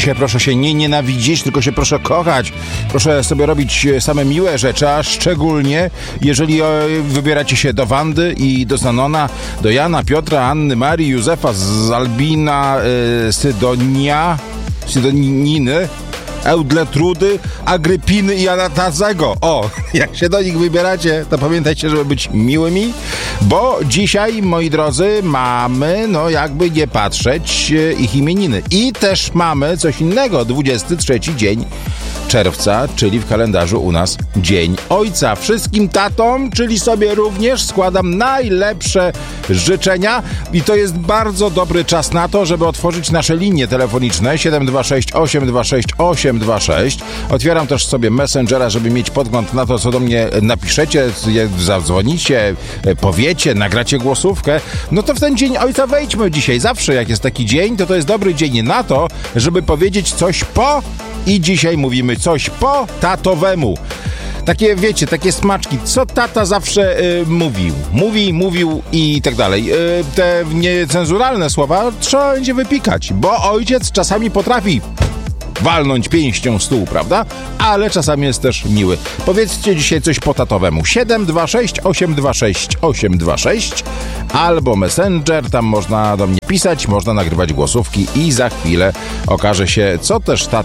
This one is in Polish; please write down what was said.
się, proszę się nie nienawidzieć, tylko się proszę kochać. Proszę sobie robić same miłe rzeczy, a szczególnie jeżeli wybieracie się do Wandy i do Zanona, do Jana, Piotra, Anny, Marii, Józefa, Zalbina, Sydoniny, Eudletrudy, Agrypiny i Anatazego. O, jak się do nich wybieracie, to pamiętajcie, żeby być miłymi, bo dzisiaj, moi drodzy, mamy, no jakby nie patrzeć, ich imieniny. I też mamy coś innego, 23 dzień czerwca, czyli w kalendarzu u nas Dzień Ojca. Wszystkim tatom, czyli sobie również, składam najlepsze życzenia i to jest bardzo dobry czas na to, żeby otworzyć nasze linie telefoniczne 726 826 826. Otwieram też sobie Messengera, żeby mieć podgląd na to, co do mnie napiszecie, zadzwonicie, powiecie, nagracie głosówkę. No to w ten Dzień Ojca wejdźmy dzisiaj. Zawsze jak jest taki dzień, to jest dobry dzień na to, żeby powiedzieć coś po i dzisiaj mówimy coś po tatowemu. Takie, wiecie, takie smaczki, co tata zawsze mówił i tak dalej. Te niecenzuralne słowa trzeba będzie wypikać, bo ojciec czasami potrafi walnąć pięścią w stół, prawda? Ale czasami jest też miły. Powiedzcie dzisiaj coś po tatowemu. 726 826 826 albo Messenger, tam można do mnie pisać, można nagrywać głosówki i za chwilę okaże się, co też tata